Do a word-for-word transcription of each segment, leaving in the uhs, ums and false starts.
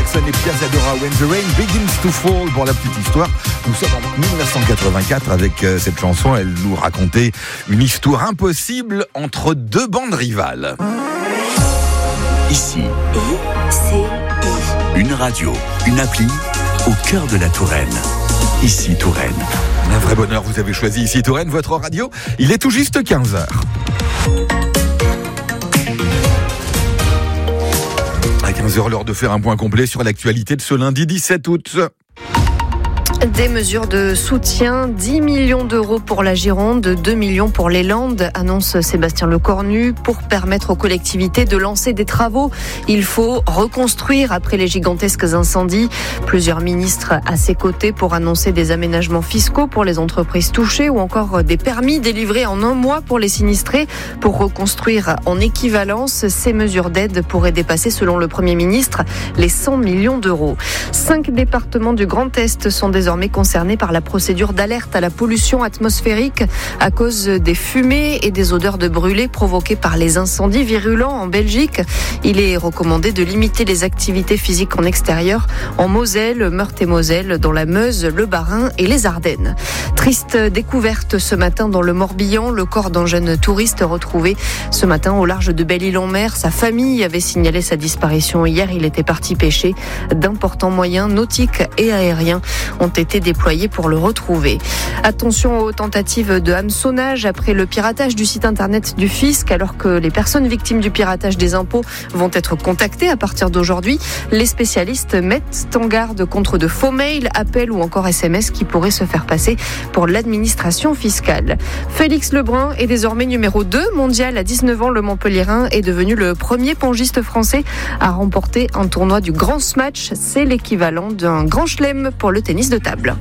Jackson et Piazzadora, When the Rain Begins to Fall. Pour la petite histoire, nous sommes en dix-neuf cent quatre-vingt-quatre avec euh, cette chanson. Elle nous racontait une histoire impossible entre deux bandes rivales. Ici, I C I. une radio, une appli au cœur de la Touraine. Ici Touraine. Un vrai bonheur, vous avez choisi Ici Touraine, votre radio. Il est tout juste quinze heures. À quinze heures, l'heure de faire un point complet sur l'actualité de ce lundi dix-sept août. Des mesures de soutien, dix millions d'euros pour la Gironde, deux millions pour les Landes, annonce Sébastien Lecornu. Pour permettre aux collectivités de lancer des travaux, il faut reconstruire après les gigantesques incendies. Plusieurs ministres à ses côtés pour annoncer des aménagements fiscaux pour les entreprises touchées ou encore des permis délivrés en un mois pour les sinistrés. Pour reconstruire en équivalence, ces mesures d'aide pourraient dépasser, selon le Premier ministre, les cent millions d'euros. Cinq départements du Grand Est sont désormais concernés par la procédure d'alerte à la pollution atmosphérique à cause des fumées et des odeurs de brûlés provoquées par les incendies virulents en Belgique. Il est recommandé de limiter les activités physiques en extérieur en Moselle, Meurthe-et-Moselle, dans la Meuse, le Bas-Rhin et les Ardennes. Triste découverte ce matin dans le Morbihan, le corps d'un jeune touriste retrouvé ce matin au large de Belle-Île-en-Mer. Sa famille avait signalé sa disparition hier. Il était parti pêcher. D'importants moyens nautiques et aériens ont été déployés pour le retrouver. Attention aux tentatives de hameçonnage après le piratage du site internet du fisc. Alors que les personnes victimes du piratage des impôts vont être contactées à partir d'aujourd'hui, les spécialistes mettent en garde contre de faux mails, appels ou encore S M S qui pourraient se faire passer pour l'administration fiscale. Félix Lebrun est désormais numéro deux mondial à dix-neuf ans. Le Montpellierin est devenu le premier pongiste français à remporter un tournoi du Grand Smash. C'est l'équivalent d'un grand chelem pour le tennis de table.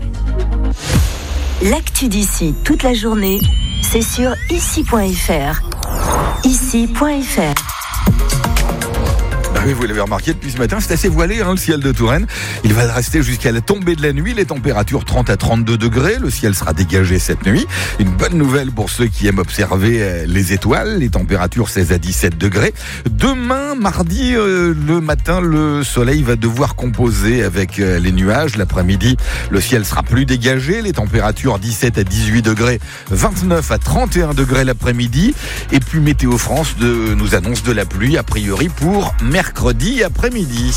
L'actu d'ici toute la journée, c'est sur ici point f r. ici point f r. Bah oui, vous l'avez remarqué depuis ce matin, c'est assez voilé hein, le ciel de Touraine. Il va rester jusqu'à la tombée de la nuit, les températures trente à trente-deux degrés, le ciel sera dégagé cette nuit. Une bonne nouvelle pour ceux qui aiment observer les étoiles, les températures seize à dix-sept degrés. Demain, mardi, euh, le matin, le soleil va devoir composer avec euh, les nuages. L'après-midi, le ciel sera plus dégagé, les températures dix-sept à dix-huit degrés, vingt-neuf à trente et un degrés l'après-midi. Et puis Météo France de, nous annonce de la pluie, a priori pour mercredi. Mercredi après-midi.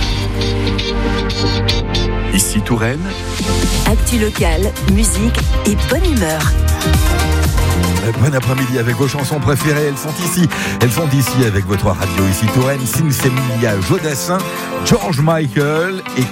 Ici Touraine. Actu locale, musique et bonne humeur. Bon après-midi avec vos chansons préférées. Elles sont ici. Elles sont ici avec votre radio Ici Touraine. Sinsemilia Jodassin, George Michael et